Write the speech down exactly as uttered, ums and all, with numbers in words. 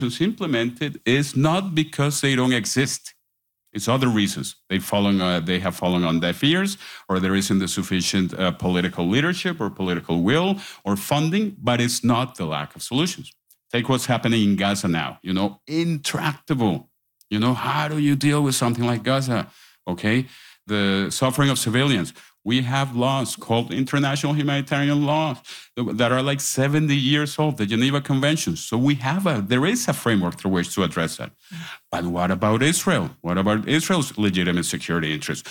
implemented is not because they don't exist. It's other reasons. They've fallen, uh, they have fallen on deaf ears, or there isn't the sufficient uh, political leadership or political will or funding, but it's not the lack of solutions. Take what's happening in Gaza now, you know, intractable. You know, how do you deal with something like Gaza? Okay, the suffering of civilians. We have laws called international humanitarian laws that are like seventy years old, the Geneva Conventions. So we have a, there is a framework through which to address that. But what about Israel? What about Israel's legitimate security interests?